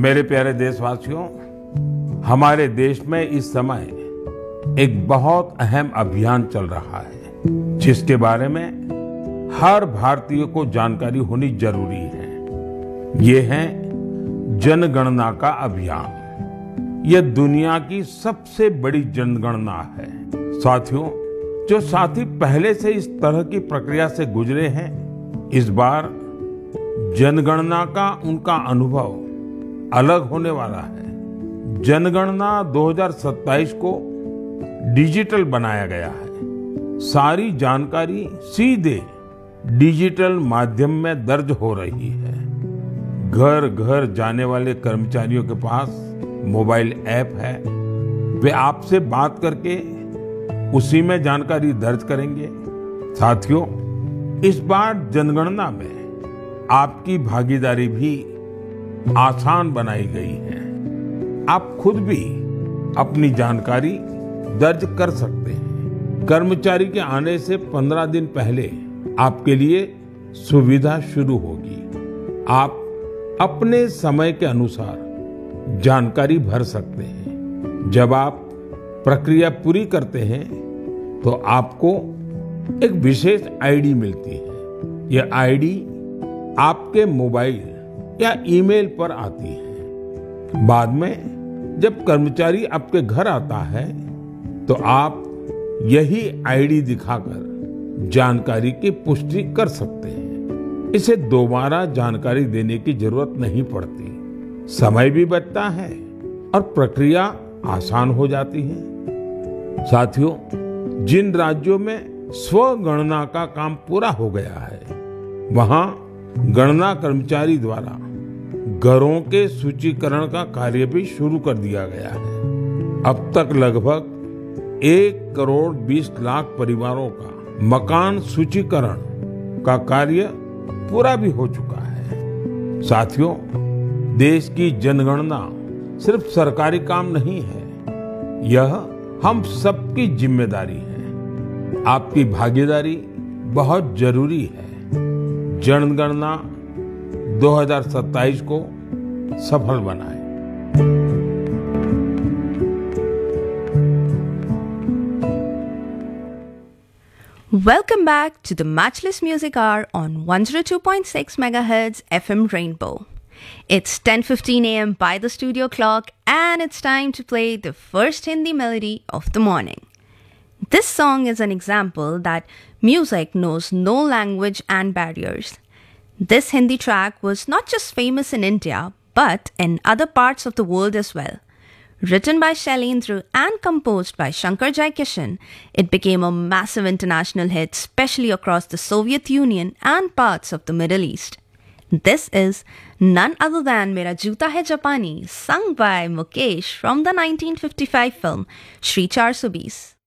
मेरे प्यारे देशवासियों, हमारे देश में इस समय एक बहुत अहम अभियान चल रहा है जिसके बारे में हर भारतीय को जानकारी होनी जरूरी है। ये है जनगणना का अभियान। यह दुनिया की सबसे बड़ी जनगणना है। साथियों, जो साथी पहले से इस तरह की प्रक्रिया से गुजरे हैं, इस बार जनगणना का उनका अनुभव अलग होने वाला है। जनगणना 2027 को डिजिटल बनाया गया है। सारी जानकारी सीधे डिजिटल माध्यम में दर्ज हो रही है। घर घर जाने वाले कर्मचारियों के पास मोबाइल ऐप है। वे आपसे बात करके उसी में जानकारी दर्ज करेंगे। साथियों, इस बार जनगणना में आपकी भागीदारी भी आसान बनाई गई है। आप खुद भी अपनी जानकारी दर्ज कर सकते हैं। कर्मचारी के आने से 15 दिन पहले आपके लिए सुविधा शुरू होगी। आप अपने समय के अनुसार जानकारी भर सकते हैं। जब आप प्रक्रिया पूरी करते हैं तो आपको एक विशेष आईडी मिलती है। यह आईडी आपके मोबाइल या ईमेल पर आती है। बाद में जब कर्मचारी आपके घर आता है तो आप यही आईडी दिखाकर जानकारी की पुष्टि कर सकते हैं। इसे दोबारा जानकारी देने की जरूरत नहीं पड़ती। समय भी बचता है और प्रक्रिया आसान हो जाती है। साथियों, जिन राज्यों में स्वगणना का काम पूरा हो गया है, वहां गणना कर्मचारी द्वारा घरों के सूचीकरण का कार्य भी शुरू कर दिया गया है। अब तक लगभग 1,20,00,000 परिवारों का मकान सूचीकरण का कार्य पूरा भी हो चुका है। साथियों, देश की जनगणना सिर्फ सरकारी काम नहीं है, यह हम सबकी जिम्मेदारी है। आपकी भागीदारी बहुत जरूरी है। जनगणना 2027 को सफल बनाएं। Welcome back to the Matchless Music Hour on 102.6 MHz FM Rainbow. It's 10:15 a.m. by the studio clock, and it's time to play the first Hindi melody of the morning. This song is an example that music knows no language and barriers. This Hindi track was not just famous in India, but in other parts of the world as well. Written by Shailendra and composed by Shankar Jaikishan, it became a massive international hit, especially across the Soviet Union and parts of the Middle East. This is none other than Mera Joota Hai Japani, sung by Mukesh from the 1955 film Shri 420.